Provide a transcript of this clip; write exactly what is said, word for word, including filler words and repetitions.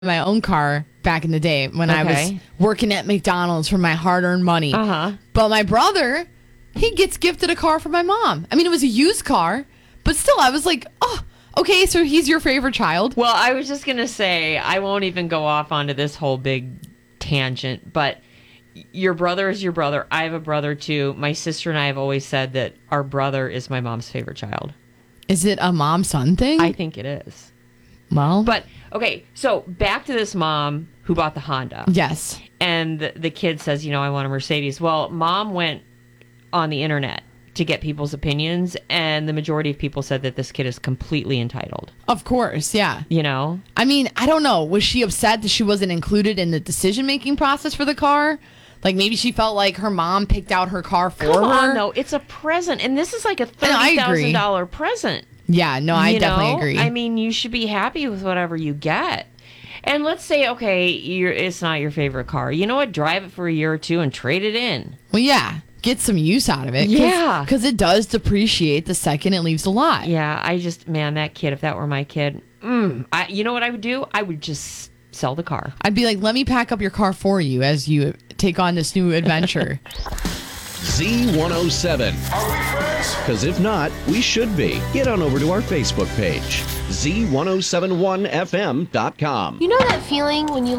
my own car back in the day when I was Okay. working at McDonald's for my hard-earned money. Uh-huh. But my brother, he gets gifted a car from my mom. I mean, it was a used car, but still, I was like, oh, okay, so he's your favorite child. Well, I was just going to say, I won't even go off onto this whole big tangent, but your brother is your brother. I have a brother too. My sister and I have always said that our brother is my mom's favorite child. Is it a mom-son thing? I think it is. well, But, okay, so back to this mom who bought the Honda. yes. And the, the kid says, you know, I want a Mercedes. Well, mom went on the internet to get people's opinions, and the majority of people said that this kid is completely entitled. Of course, yeah. You know? I mean, I don't know. Was she upset that she wasn't included in the decision-making process for the car? Like, maybe she felt like her mom picked out her car for Come her? on, though. It's a present, and this is like a No, I thirty agree. thousand dollars present. Yeah, no, I you definitely know? agree. I mean, you should be happy with whatever you get. And let's say, okay, you're, it's not your favorite car. You know what? Drive it for a year or two and trade it in. Well, yeah, get some use out of it. Cause, Yeah. Because it does depreciate the second it leaves the lot. Yeah, I just, man, that kid, if that were my kid, mm, I, you know what I would do? I would just sell the car. I'd be like, let me pack up your car for you as you take on this new adventure. Z one oh seven. Are we friends? Because if not, we should be. Get on over to our Facebook page, Z one oh seven one F M dot com. You know that feeling when you